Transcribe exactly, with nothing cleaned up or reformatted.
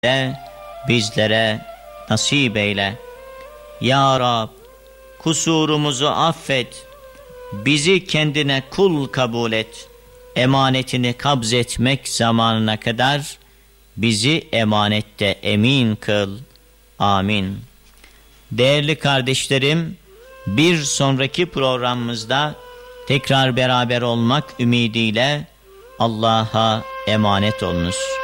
de bizlere nasip eyle. Ya Rab, kusurumuzu affet, bizi kendine kul kabul et. Emanetini kabz etmek zamanına kadar bizi emanette emin kıl. Amin. Değerli kardeşlerim, bir sonraki programımızda tekrar beraber olmak ümidiyle Allah'a emanet olunuz.